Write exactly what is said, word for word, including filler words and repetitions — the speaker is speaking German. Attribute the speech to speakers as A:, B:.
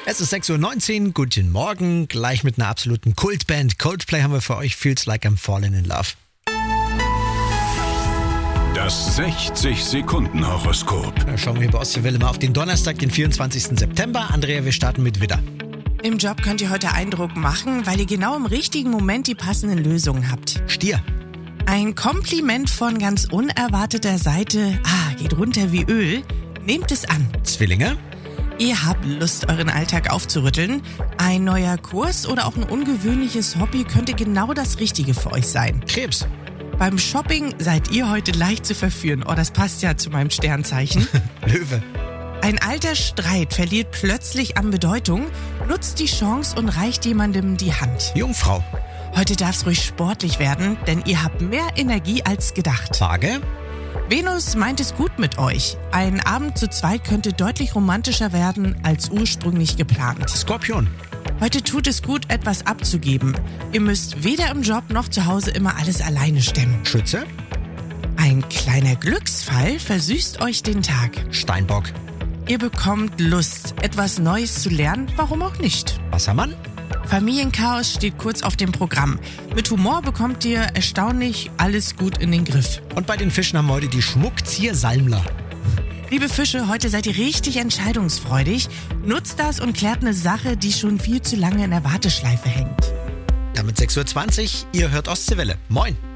A: Es ist sechs Uhr neunzehn, guten Morgen. Gleich mit einer absoluten Kultband. Coldplay haben wir für euch. Feels Like I'm Falling in Love.
B: Das sechzig-Sekunden-Horoskop.
A: Da schauen wir hier bei Ostseewelle mal auf den Donnerstag, den vierundzwanzigsten September. Andrea, wir starten mit Widder.
C: Im Job könnt ihr heute Eindruck machen, weil ihr genau im richtigen Moment die passenden Lösungen habt.
A: Stier.
C: Ein Kompliment von ganz unerwarteter Seite, ah, geht runter wie Öl. Nehmt es an.
A: Zwillinge.
C: Ihr habt Lust, euren Alltag aufzurütteln. Ein neuer Kurs oder auch ein ungewöhnliches Hobby könnte genau das Richtige für euch sein.
A: Krebs.
C: Beim Shopping seid ihr heute leicht zu verführen. Oh, das passt ja zu meinem Sternzeichen.
A: Löwe.
C: Ein alter Streit verliert plötzlich an Bedeutung. Nutzt die Chance und reicht jemandem die Hand.
A: Jungfrau.
C: Heute darf es ruhig sportlich werden, denn ihr habt mehr Energie als gedacht.
A: Waage.
C: Venus meint es gut mit euch. Ein Abend zu zweit könnte deutlich romantischer werden als ursprünglich geplant.
A: Skorpion.
C: Heute tut es gut, etwas abzugeben. Ihr müsst weder im Job noch zu Hause immer alles alleine stemmen.
A: Schütze.
C: Ein kleiner Glücksfall versüßt euch den Tag.
A: Steinbock.
C: Ihr bekommt Lust, etwas Neues zu lernen, warum auch nicht.
A: Wassermann.
C: Familienchaos steht kurz auf dem Programm. Mit Humor bekommt ihr erstaunlich alles gut in den Griff.
A: Und bei den Fischen haben wir heute die Schmuckzieher-Salmler.
C: Liebe Fische, heute seid ihr richtig entscheidungsfreudig. Nutzt das und klärt eine Sache, die schon viel zu lange in der Warteschleife hängt.
A: Damit sechs Uhr zwanzig, ihr hört Ostseewelle. Moin.